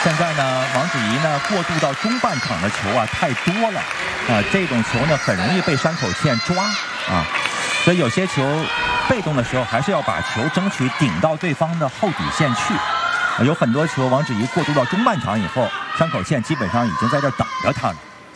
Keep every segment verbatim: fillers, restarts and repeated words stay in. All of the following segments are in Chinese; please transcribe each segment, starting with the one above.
现在呢，王子怡呢过渡到中半场的球啊太多了啊，这种球呢很容易被山口茜抓啊，所以有些球被动的时候还是要把球争取顶到对方的后底线去。啊、有很多球王子怡过渡到中半场以后，山口茜基本上已经在这等着他了。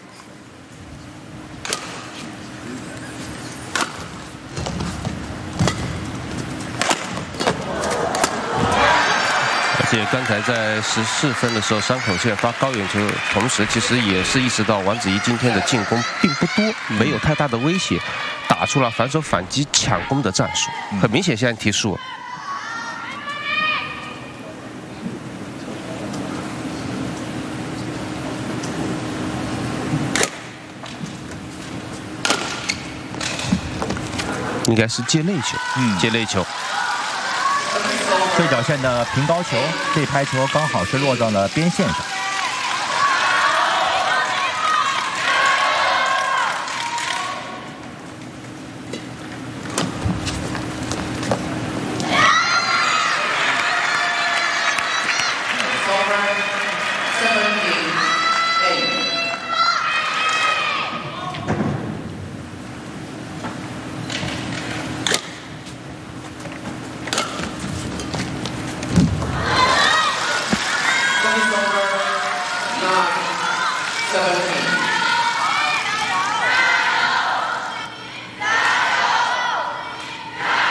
而且刚才在十四分的时候，山口茜发高远球，同时其实也是意识到王子怡今天的进攻并不多，没有太大的威胁，打出了反手反击抢攻的战术。很明显，现在提速。应该是接内球，嗯，接内球。 对角线的平高球，这拍球刚好是落到了边线上。